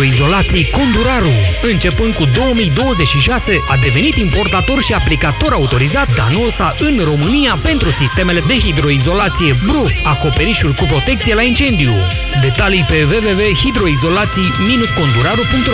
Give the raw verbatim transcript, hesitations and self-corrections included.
Hidroizolații Conduraru. Începând cu două mii douăzeci și șase, a devenit importator și aplicator autorizat Danosa în România pentru sistemele de hidroizolație Bruf, acoperișuri cu protecție la incendiu. Detalii pe w w w punct hidroizolații dash conduraru punct ro.